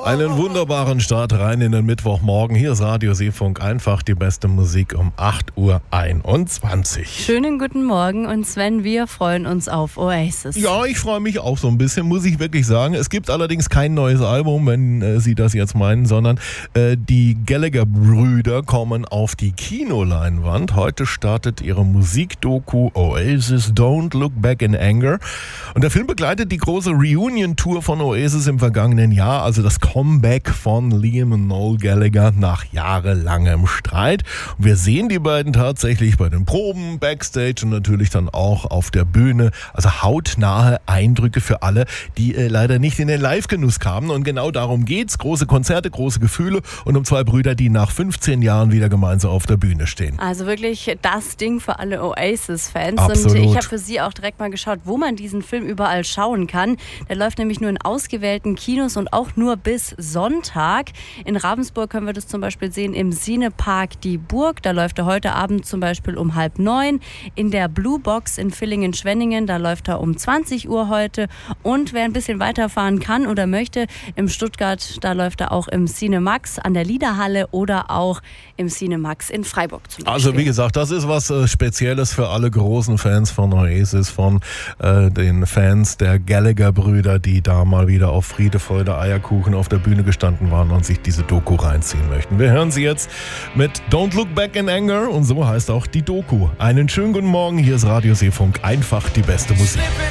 Einen wunderbaren Start rein in den Mittwochmorgen. Hier ist Radio Seefunk, einfach die beste Musik um 8.21 Uhr. Schönen guten Morgen und Sven, wir freuen uns auf Oasis. Ja, ich freue mich auch so ein bisschen, muss ich wirklich sagen. Es gibt allerdings kein neues Album, wenn Sie das jetzt meinen, sondern die Gallagher-Brüder kommen auf die Kinoleinwand. Heute startet ihre Musikdoku Oasis Don't Look Back in Anger. Und der Film begleitet die große Reunion-Tour von Oasis im vergangenen Jahr, also das Comeback von Liam und Noel Gallagher nach jahrelangem Streit. Und wir sehen die beiden tatsächlich bei den Proben, Backstage und natürlich dann auch auf der Bühne. Also hautnahe Eindrücke für alle, die leider nicht in den Live-Genuss kamen. Und genau darum geht's. Große Konzerte, große Gefühle und um zwei Brüder, die nach 15 Jahren wieder gemeinsam auf der Bühne stehen. Also wirklich das Ding für alle Oasis-Fans. Absolut. Und ich habe für Sie auch direkt mal geschaut, wo man diesen Film überall schauen kann. Der läuft nämlich nur in ausgewählten Kinos und auch nur bis Sonntag. In Ravensburg können wir das zum Beispiel sehen im Cinepark Die Burg. Da läuft er heute Abend zum Beispiel um 8:30. In der Blue Box in Villingen-Schwenningen, da läuft er um 20 Uhr heute. Und wer ein bisschen weiterfahren kann oder möchte, im Stuttgart, da läuft er auch im Cinemax an der Liederhalle oder auch im Cinemax in Freiburg zum Beispiel. Also wie gesagt, das ist was Spezielles für alle großen Fans von Oasis, von den Fans der Gallagher-Brüder, die da mal wieder auf Friede, Freude, Eierkuchen auf der Bühne gestanden waren und sich diese Doku reinziehen möchten. Wir hören sie jetzt mit Don't Look Back in Anger und so heißt auch die Doku. Einen schönen guten Morgen, hier ist Radio Seefunk, einfach die beste Musik.